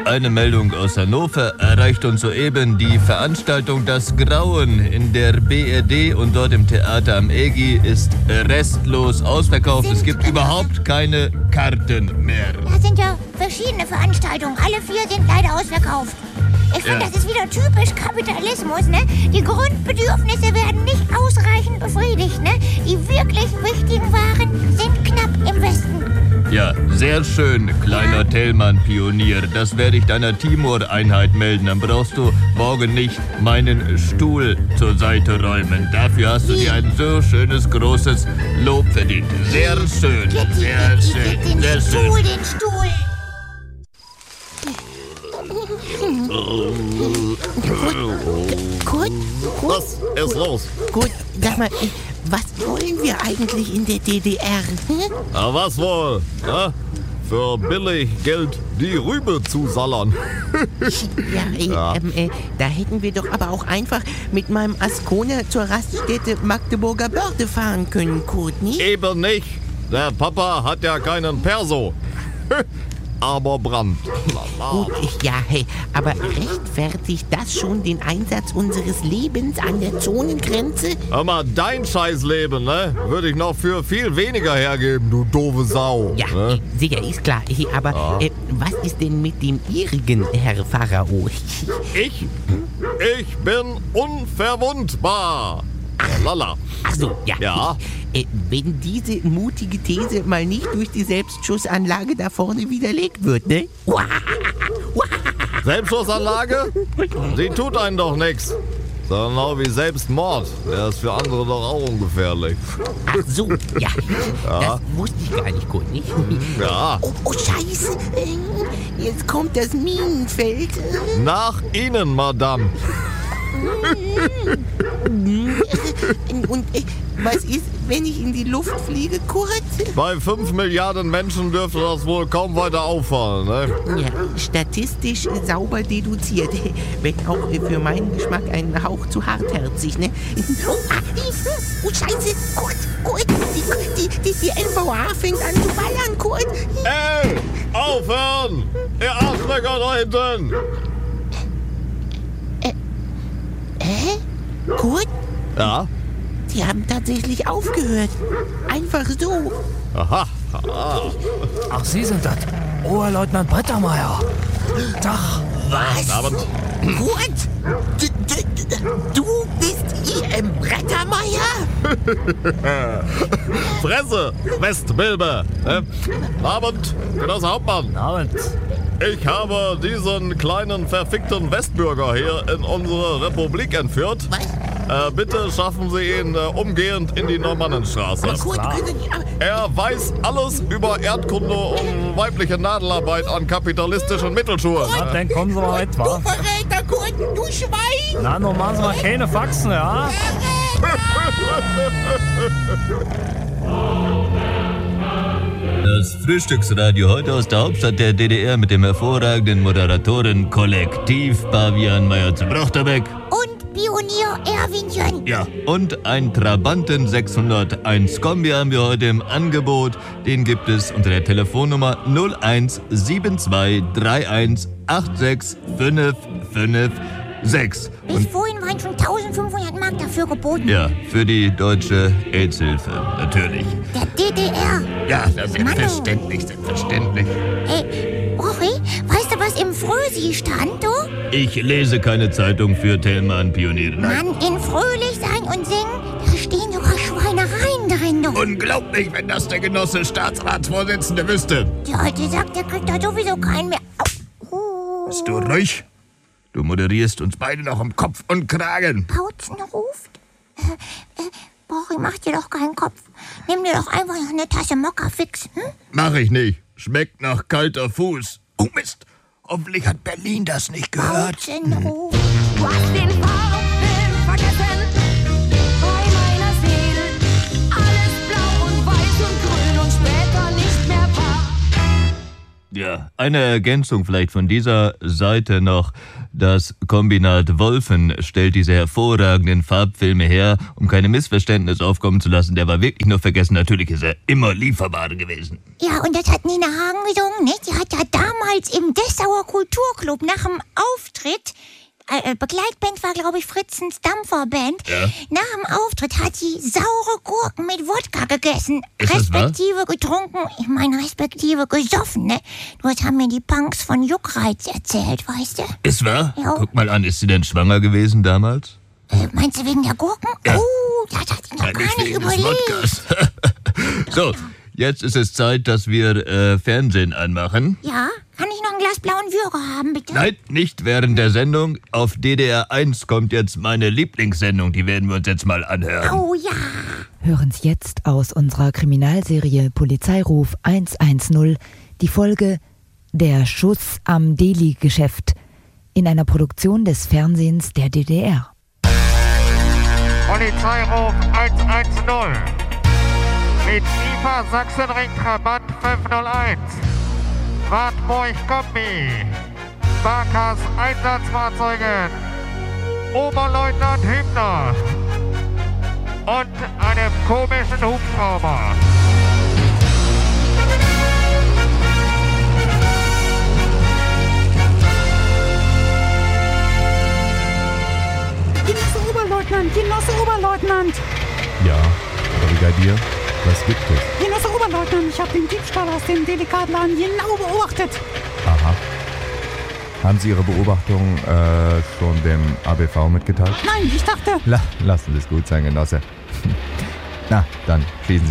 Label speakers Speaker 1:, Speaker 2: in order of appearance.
Speaker 1: Eine Meldung aus Hannover erreicht uns soeben. Die Veranstaltung Das Grauen in der BRD und dort im Theater am EGI ist restlos ausverkauft. Es gibt überhaupt keine Karten mehr.
Speaker 2: Da sind ja verschiedene Veranstaltungen. Alle 4 sind leider ausverkauft. Ich finde, das ist wieder typisch Kapitalismus, ne? Die Grundbedürfnisse werden nicht ausreichend befriedigt, ne? Die wirklich wichtigen Waren sind knapp im Westen.
Speaker 1: Ja, sehr schön, kleiner Thälmann-Pionier. Das werde ich deiner Timor-Einheit melden. Dann brauchst du morgen nicht meinen Stuhl zur Seite räumen. Dafür hast du dir ein so schönes, großes Lob verdient. Sehr schön, sehr schön, sehr schön.
Speaker 2: Den Stuhl.
Speaker 3: Kurt?
Speaker 4: Was ist los?
Speaker 3: Gut, sag mal, was wollen wir eigentlich in der DDR?
Speaker 4: Na, was wohl? Ja? Für billig Geld die Rübe zusallern.
Speaker 3: Da hätten wir doch aber auch einfach mit meinem Ascona zur Raststätte Magdeburger Börde fahren können, Kurt, nicht?
Speaker 4: Eben nicht. Der Papa hat ja keinen Perso. Aber Brand.
Speaker 3: Gut, aber rechtfertigt das schon den Einsatz unseres Lebens an der Zonengrenze?
Speaker 4: Hör mal, dein Scheißleben, ne? Würde ich noch für viel weniger hergeben, du doofe Sau.
Speaker 3: Ja,
Speaker 4: ne?
Speaker 3: Sicher, ist klar. Aber was ist denn mit dem Ihrigen, Herr Pharao?
Speaker 4: Ich bin unverwundbar. Lala.
Speaker 3: Ach so, ja.
Speaker 4: Ja.
Speaker 3: Wenn diese mutige These mal nicht durch die Selbstschussanlage da vorne widerlegt wird, ne?
Speaker 4: Selbstschussanlage? Die tut einen doch nix. Genau wie Selbstmord. Der ist für andere doch auch ungefährlich.
Speaker 3: Ach so, ja. Das wusste ich gar nicht gut, nicht?
Speaker 4: Ja.
Speaker 3: Oh, Scheiße. Jetzt kommt das Minenfeld.
Speaker 4: Nach Ihnen, Madame.
Speaker 3: Und was ist, wenn ich in die Luft fliege, Kurt?
Speaker 4: Bei 5 Milliarden Menschen dürfte das wohl kaum weiter auffallen, ne?
Speaker 3: Ja, statistisch sauber deduziert. Wenn auch für meinen Geschmack ein Hauch zu hartherzig, ne? Oh, Scheiße, Kurt, die NVA fängt an zu ballern, Kurt.
Speaker 4: Ey, aufhören! Ihr Arschlöcher da hinten!
Speaker 3: Kurt?
Speaker 4: Ja?
Speaker 3: Die haben tatsächlich aufgehört. Einfach so.
Speaker 4: Aha.
Speaker 5: Ach, Sie sind das. Oberleutnant Brettermeier. Tag.
Speaker 3: Was?
Speaker 4: Abend.
Speaker 3: Kurt? Du bist I.M. Brettermeier?
Speaker 4: Fresse, Westmilbe. Abend, Genosse Hauptmann.
Speaker 5: Abend.
Speaker 4: Ich habe diesen kleinen verfickten Westbürger hier in unsere Republik entführt.
Speaker 3: Was?
Speaker 4: Bitte schaffen Sie ihn umgehend in die Normannenstraße.
Speaker 3: Kurt,
Speaker 4: Er weiß alles über Erdkunde und weibliche Nadelarbeit an kapitalistischen Mittelschulen.
Speaker 5: Na, dann kommen Sie mal mit, wa?
Speaker 3: Du Verräter, Kurt, du Schwein!
Speaker 5: Na, nun machen Sie mal keine Faxen, ja?
Speaker 1: Das Frühstücksradio heute aus der Hauptstadt der DDR mit dem hervorragenden Moderatoren-Kollektiv Pavian Meyer zu Brochterbeck.
Speaker 2: Und Pionier Erwinchen.
Speaker 1: Ja, und ein Trabanten 601 Kombi haben wir heute im Angebot. Den gibt es unter der Telefonnummer 017231865556.
Speaker 2: Bis vorhin waren schon 1500 Mark dafür geboten.
Speaker 1: Ja, für die deutsche AIDS-Hilfe, natürlich.
Speaker 2: Der DDR.
Speaker 1: Ja, das ist selbstverständlich.
Speaker 2: Hey, Rochi, weißt du, was im Frösi stand, du?
Speaker 1: Ich lese keine Zeitung für Thälmann-Pioniere.
Speaker 2: Mann, in fröhlich sein und singen, da stehen sogar Schweinereien drin, du.
Speaker 1: Unglaublich, wenn das der Genosse Staatsratsvorsitzende wüsste.
Speaker 2: Der alte sagt, der kriegt da sowieso keinen mehr. Au.
Speaker 1: Bist du ruhig? Du moderierst uns beide noch im Kopf und Kragen.
Speaker 2: Pautzen ruft. Rochi, mach dir doch keinen Kopf. Nimm dir doch einfach noch eine Tasse Mokka fix, hm?
Speaker 1: Mach ich nicht. Schmeckt nach kalter Fuß. Oh Mist, hoffentlich hat Berlin das nicht gehört.
Speaker 2: Pautzen ruft.
Speaker 6: Du hast den Farbfilm vergessen, bei meiner Seele. Alles blau und weiß und grün und später nicht mehr wahr.
Speaker 1: Ja, eine Ergänzung vielleicht von dieser Seite noch. Das Kombinat Wolfen stellt diese hervorragenden Farbfilme her, um keine Missverständnisse aufkommen zu lassen. Der war wirklich nur vergessen. Natürlich ist er immer lieferbar gewesen.
Speaker 2: Ja, und das hat Nina Hagen gesungen, nicht? Die hat ja damals im Dessauer Kulturclub nach dem Auftritt, Begleitband war, glaube ich, Fritzens Dampferband. Ja. Nach dem Auftritt hat sie saure Gurken mit Wodka gegessen.
Speaker 1: Ist
Speaker 2: respektive getrunken, ich meine respektive gesoffen, ne? Das haben mir die Punks von Juckreiz erzählt, weißt du?
Speaker 1: Ist wahr?
Speaker 2: Ja.
Speaker 1: Guck mal an, ist sie denn schwanger gewesen damals?
Speaker 2: Meinst du wegen der Gurken?
Speaker 1: Ja.
Speaker 2: Oh, das hat ich noch gar nicht
Speaker 1: wegen des
Speaker 2: überlegt.
Speaker 1: Wodkas. So, jetzt ist es Zeit, dass wir Fernsehen anmachen.
Speaker 2: Ja, kann ich noch ein Glas blauen Würger haben, bitte?
Speaker 1: Nein, nicht während der Sendung. Auf DDR 1 kommt jetzt meine Lieblingssendung. Die werden wir uns jetzt mal anhören.
Speaker 2: Oh ja.
Speaker 7: Hören Sie jetzt aus unserer Kriminalserie Polizeiruf 110 die Folge Der Schuss am Deli-Geschäft in einer Produktion des Fernsehens der DDR.
Speaker 8: Polizeiruf 110 mit IFA Sachsenring Trabant 501, Wartburg Kombi, Sparkas Einsatzfahrzeugen, Oberleutnant Hübner und einem komischen Hubschrauber.
Speaker 6: Genosse Oberleutnant!
Speaker 9: Ja, Brigadier, was gibt es?
Speaker 6: Genosse Oberleutnant, ich habe den Diebstahl aus dem Delikatladen genau beobachtet.
Speaker 9: Aha. Haben Sie Ihre Beobachtung schon dem ABV mitgeteilt?
Speaker 6: Nein, ich dachte...
Speaker 9: Lassen Sie es gut sein, Genosse. Na, dann schließen Sie